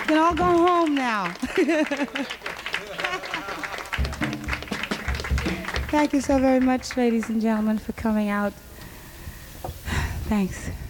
can all go home now. Thank you so very much, ladies and gentlemen, for coming out. Thanks.